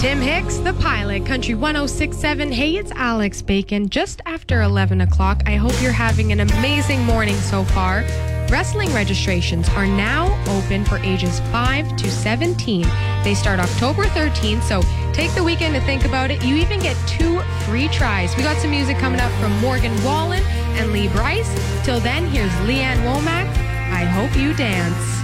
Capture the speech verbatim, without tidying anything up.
Tim Hicks, The Pilot, Country one oh six point seven. Hey, it's Alex Bacon. Just after eleven o'clock, I hope you're having an amazing morning so far. Wrestling registrations are now open for ages five to seventeen. They start October thirteenth, so take the weekend to think about it. You even get two free tries. We got some music coming up from Morgan Wallen and Lee Bryce. Till then, here's Leanne Womack. I hope you dance.